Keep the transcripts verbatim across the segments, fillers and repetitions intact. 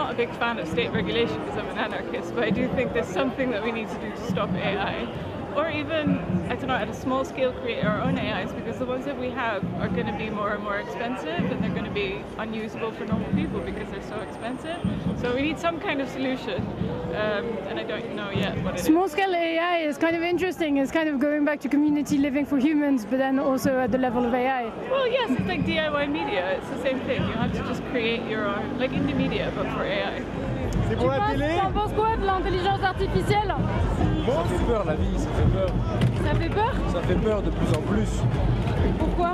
not a big fan of state regulation because I'm an anarchist, but I do think there's something that we need to do to stop A I. Or even, I don't know, at a small scale create our own A Is, because the ones that we have are going to be more and more expensive, and they're going to be unusable for normal people because they're so expensive. So we need some kind of solution, um, and I don't know yet what it is. Small scale A I is kind of interesting. It's kind of going back to community living for humans, but then also at the level of A I. Well, yes, it's like D I Y media. It's the same thing. You have to just create your own, like indie media, but for A I. C'est pour la télé. Tu en penses quoi de l'intelligence artificielle? Ça fait peur la vie, ça fait peur. Ça fait peur? Ça fait peur de plus en plus. Pourquoi?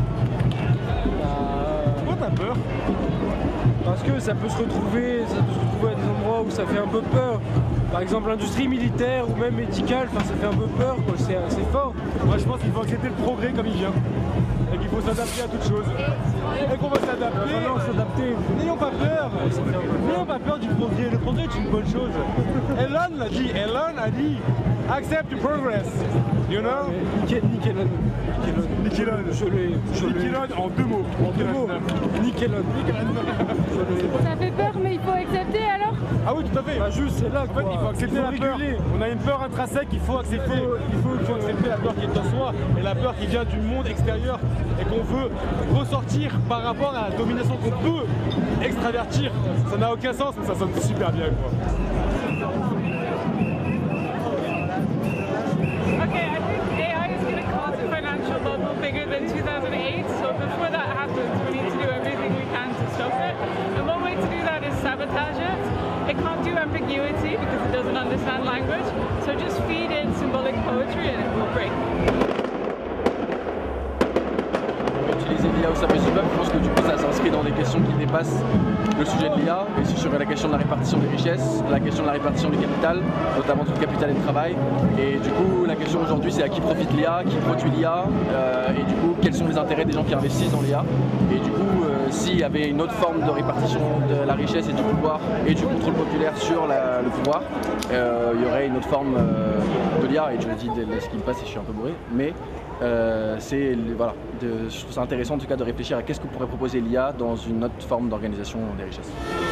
Bah, pourquoi t'as peur? Parce que ça peut se retrouver, ça peut se retrouver à des endroits où ça fait un peu peur. Par exemple l'industrie militaire ou même médicale, enfin ça fait un peu peur, c'est assez fort. Moi je pense qu'il faut accepter le progrès comme il vient. Et qu'il faut s'adapter à toute chose. Et qu'on va s'adapter. Non, s'adapter. N'ayons pas peur. N'ayons pas peur du progrès. Le progrès est une bonne chose. Elon l'a dit. Elon a dit accept the progress. You know? Nickel, Nickelon. Nickelon. Je l'ai. Je l'ai. Nickelon en deux mots. En deux mots. Nickelon. Ça fait peur, mais il faut accepter alors? Ah oui, tout à fait. Bah juste, c'est là En fait, il faut accepter la peur. On a une peur intrinsèque, il faut accepter. Il faut, il faut, il faut accepter la peur qui est en soi et la peur qui vient du monde extérieur et qu'on veut ressortir par rapport à la domination qu'on peut extravertir. Ça n'a aucun sens, mais ça sonne super bien, quoi. Okay, I think A I is going to cause a financial bubble bigger than two thousand eight, so before that happens, we need to do everything we can to stop it. And one way to do that is sabotage it. It can't do ambiguity because it doesn't understand language, so just feed in symbolic poetry and it will break. Utiliser l'I A au service du peuple, je pense que du coup ça s'inscrit dans des questions qui dépassent le sujet de l'I A, et sur la question de la répartition des richesses, la question de la répartition du capital, notamment du capital et du travail. Et du coup la question aujourd'hui c'est à qui profite l'I A, qui produit l'I A, euh, et du coup quels sont les intérêts des gens qui investissent dans l'I A. Et du coup euh, s'il y avait une autre forme de répartition de la richesse et du pouvoir et du contrôle populaire sur la, le pouvoir, euh, il y aurait une autre forme euh, de l'I A. Et je le dis de ce qui me passe et je suis un peu bourré, mais Euh, c'est voilà, de, je trouve ça intéressant en tout cas de réfléchir à qu'est-ce que pourrait proposer l'I A dans une autre forme d'organisation des richesses.